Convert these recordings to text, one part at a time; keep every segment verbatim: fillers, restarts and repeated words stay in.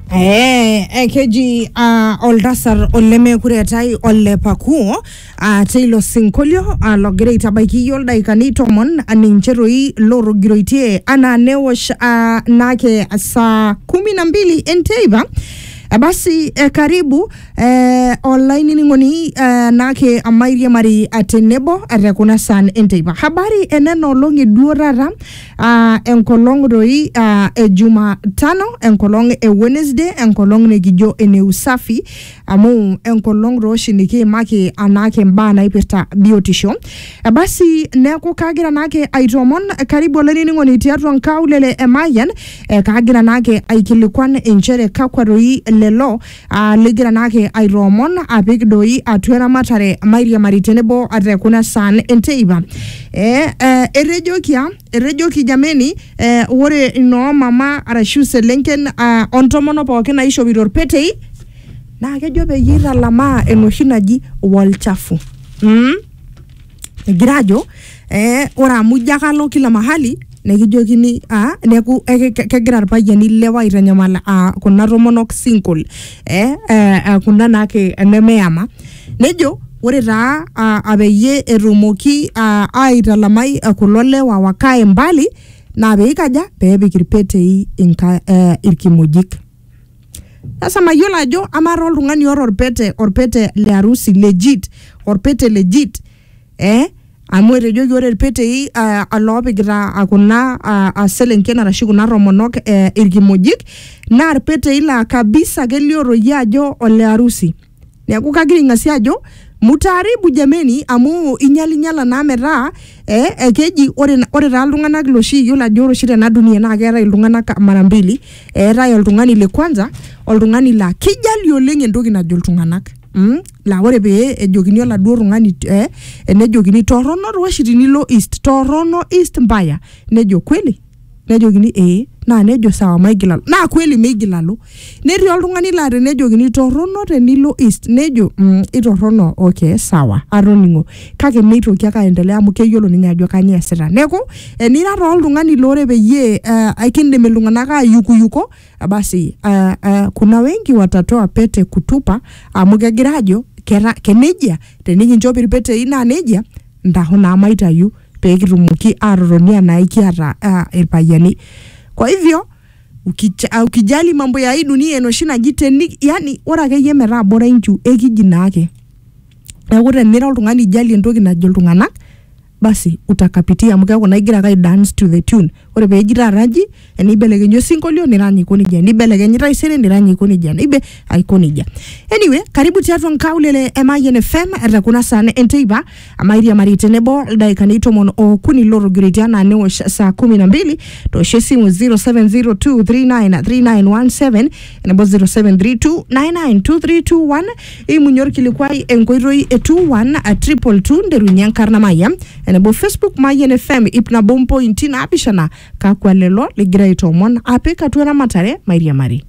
Eh, ekeji uh, oldasar oleme kuretai ole pakuo uh, teilo sinkolio uh, logira itabaiki yoldaikani tomon anincheroi loro giroitie ana newosh uh, nake saa kumi na mbili enteiba. Basi eh, karibu eh, online ningoni eh, nake amairia mari atenebo atekuna san enteiba. Habari eneno longi duorara uh, enkolong roi uh, e juma tano, enkolong e Wednesday, enkolong negijo ene usafi amu enkolong roshi niki maki anake mba na ipesta biotisho. Basi neko kagira nake aitomon karibu online ningoni tiatu nkaulele emayan eh, kagira nake aikilikwan enchere kakwa roi lelo uh, ligira nake airomon apik doi atuera matare mairia maritenebo atekuna san enteiba. Eh, uh, erejokia erejoki jameni eh, wore ino mama arashu selenken uh, ontomono pookin naishopito petei na kejo peyie italama enoshi naji wolchafu. Mm? Girajo eh, ora mujakalo kila mahali nekijokini ah neku kegira irpayiani lewa aitanyamala ah kuna tomonok single eh, eh kuna nake nemeyama nejo ore taa apeyie etumoki aitalamai kulo lewa wakae mbali na peikaja peepik irpetei inka irkimujik. Sasa mayola ajo amara oltung'ani oro orpete orpete le harusi legit orpete legit eh amu etejoki ore irpetei uh, alopikita akuna uh, aselenken arashu kuna romonok uh, irkimojik na irpetei la kabisa kelioro ajo ole harusi. Neeku kagira ing'asia ajo mutaribu jameni amu inyali nyala na metaa eh ekeji ore ore taa iltung'anak loshi yiolo ajo ore tena dunia na keetai iltung'anak mara mbili eetai oltung'ani le kwanza oltung'ani la kijali oleng entoki najo iltung'anak. Mm? La ore pee ejokini oladuo tung'ani eh enejokini torono roshi nilo east torono east mbaya nejo kweli nejokini eh na nejo sawa maigilalo na kweli meigilalo netii oltung'ani la tenejokini torono tenilo east nejo mm, itorono okay sawa aroningo kake meitoki aka endelea amu keyiolo ninye ajo kanyia sita neeku enira too oltung'ani lore peyie uh, aikindim iltung'anak ayukuyuko basi uh, uh, kuna wengi watatoa pete kutupa amu kegira ajo kera kenejia tenikinchop irpete ina nejia ndaho na maitayu pekitumuki aroronia na ikiata uh, irpayiani. Kwa hivyo ukija, ukijali mambo ya hii dunia enoshi najiteni yani ora keye metaa bora inchu ekijinake. Neeku tenira oltung'ani ijali entoki najo iltung'anak basi utakapitia amu keeku naigira kai dance to the tune. Ore peejita raji enibelekenyo sinkolio niranyi iko nija nibelekenyi taisere niranyi iko nija nibe aiko nija. Anyway, karibu tiatu nkaulele Mayan F M etakuna sana enteiba amairia maritenebo daikani tomon okuni loro giritiana newo saa kumi na mbili toshe simu zero seven zero two three nine three nine one seven enebo zero seven three two nine nine two three two one imunyor kilikwai enkoitoi e two one triple two nderunya nkarna maya enebo Facebook Mayan F M ipna bompo intina apishana kakwa lelo ligira itomon apeka tuera matare mairia mari.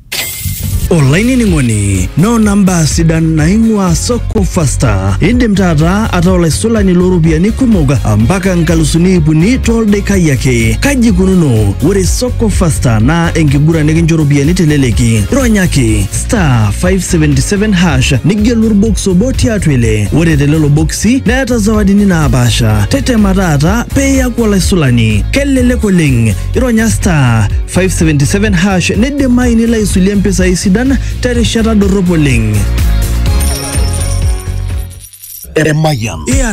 Online ningoni no number sidan naingwa soko fasta indim tata ataola sola ni lorubiani kumoga ambaka nkalusuni ibuni tolde kayake kaji kununo ure soko fasta na engibura neginjorubiani teleleki ronyaki star five seventy-seven hash nigelur boxo boti atwele ure telelo boxi na yata zawadi nina abasha tete matata peya kwa solani kelele koling ironya star five seventy-seven hash nede maini la isulia mpesa isi dan tere shara doropoling. Mayan.